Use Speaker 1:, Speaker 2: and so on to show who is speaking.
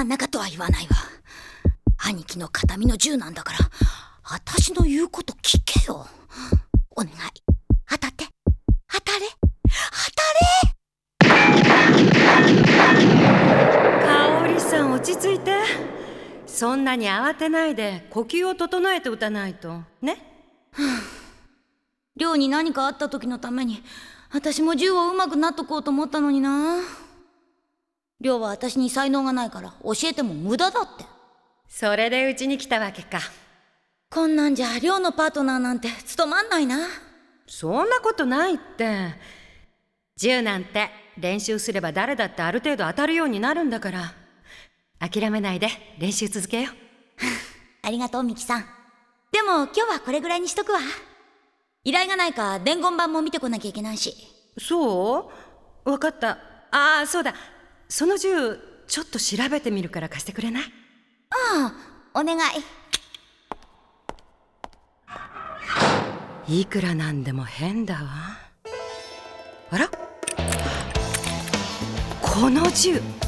Speaker 1: 真ん中とは言わないわ。兄貴の形見の銃なんだから、私の言うこと聞けよ。お願い、当たって、当たれ、当たれ。
Speaker 2: 香織さん、落ち着いて。そんなに慌てないで呼吸を整えて打たないとね。
Speaker 1: 亮に何かあった時のために私も銃を上手くなっとこうと思ったのにな。亮は私に才能がないから教えても無駄だって。
Speaker 2: それでうちに来たわけか。
Speaker 1: こんなんじゃ亮のパートナーなんて務まんないな。
Speaker 2: そんなことないって。銃なんて練習すれば誰だってある程度当たるようになるんだから。諦めないで練習続けよう。
Speaker 1: ありがとうミキさん。でも今日はこれぐらいにしとくわ。依頼がないか伝言板も見てこなきゃいけないし。
Speaker 2: そう？わかった。ああ、そうだ。その銃ちょっと調べてみるから貸してくれない？
Speaker 1: ああ、お願い。
Speaker 2: いくらなんでも変だわ。あら？この銃